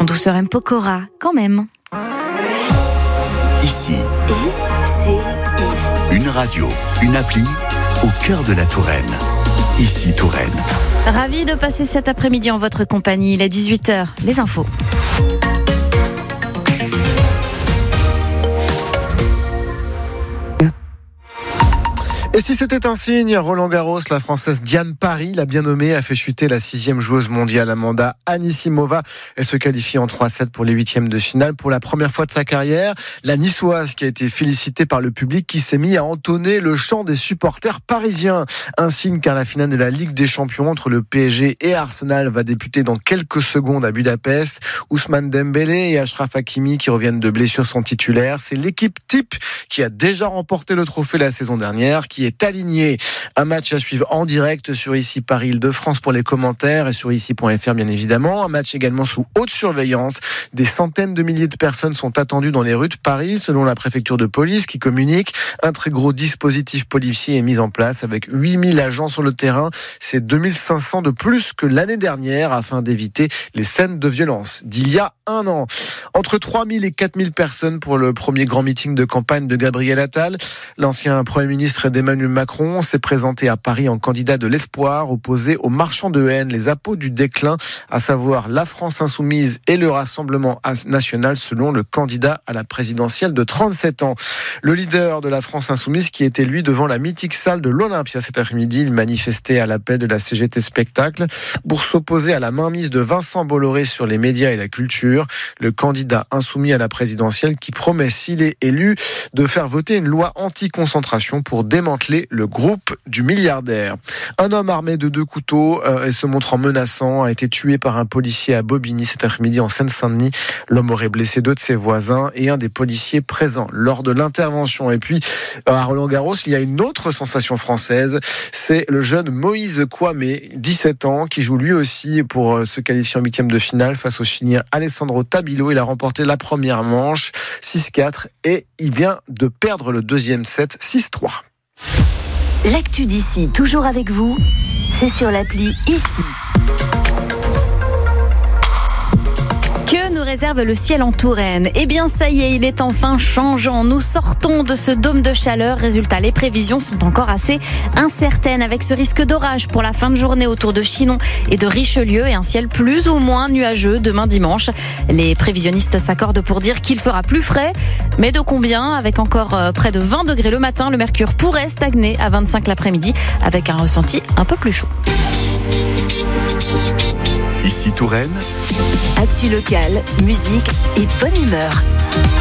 son douceur M. Pokora, quand même. Ici, une radio, une appli au cœur de la Touraine. Ici Touraine. Ravi de passer cet après-midi en votre compagnie. Il est 18h. Les infos. Et si c'était un signe, Roland Garros, la Française Diane Parry, la bien nommée, a fait chuter la 6e joueuse mondiale Amanda Anisimova. Elle se qualifie en 3-7 pour les 8e de finale. Pour la première fois de sa carrière, la Niçoise qui a été félicitée par le public qui s'est mis à entonner le chant des supporters parisiens. Un signe car la finale de la Ligue des Champions entre le PSG et Arsenal va débuter dans quelques secondes à Budapest. Ousmane Dembélé et Achraf Hakimi qui reviennent de blessures sont titulaires. C'est l'équipe type qui a déjà remporté le trophée la saison dernière qui est aligné. Un match à suivre en direct sur Ici Paris Île-de-France pour les commentaires et sur ici.fr bien évidemment. Un match également sous haute surveillance. Des centaines de milliers de personnes sont attendues dans les rues de Paris selon la préfecture de police qui communique. Un très gros dispositif policier est mis en place avec 8000 agents sur le terrain. C'est 2500 de plus que l'année dernière afin d'éviter les scènes de violence d'il y a un an. Entre 3000 et 4000 personnes pour le premier grand meeting de campagne de Gabriel Attal. L'ancien Premier ministre d'Emmanuel Macron s'est présenté à Paris en candidat de l'espoir, opposé aux marchands de haine, les appâts du déclin, à savoir la France insoumise et le Rassemblement national, selon le candidat à la présidentielle de 37 ans. Le leader de la France insoumise qui était lui devant la mythique salle de l'Olympia cet après-midi, il manifestait à l'appel de la CGT Spectacle pour s'opposer à la mainmise de Vincent Bolloré sur les médias et la culture. Le candidat insoumis à la présidentielle qui promet, s'il est élu, de faire voter une loi anti-concentration pour démanteler le groupe du milliardaire. Un homme armé de 2 couteaux et se montrant menaçant a été tué par un policier à Bobigny cet après-midi en Seine-Saint-Denis. L'homme aurait blessé 2 de ses voisins et un des policiers présents lors de l'intervention. Et puis, à Roland-Garros, il y a une autre sensation française. C'est le jeune Moïse Kouame, 17 ans, qui joue lui aussi pour se qualifier en 8e de finale face au Chilien Alessandro Tabilo. Il a remporté la première manche, 6-4, et il vient de perdre le deuxième set, 6-3. L'actu d'ici, toujours avec vous, c'est sur l'appli Ici. Que nous réserve le ciel en Touraine ? Eh bien, ça y est, il est enfin changeant. Nous sortons de ce dôme de chaleur. Résultat, les prévisions sont encore assez incertaines avec ce risque d'orage pour la fin de journée autour de Chinon et de Richelieu et un ciel plus ou moins nuageux demain dimanche. Les prévisionnistes s'accordent pour dire qu'il fera plus frais. Mais de combien ? Avec encore près de 20 degrés le matin, le mercure pourrait stagner à 25 l'après-midi avec un ressenti un peu plus chaud. Ici Touraine. Actu locale, musique et bonne humeur.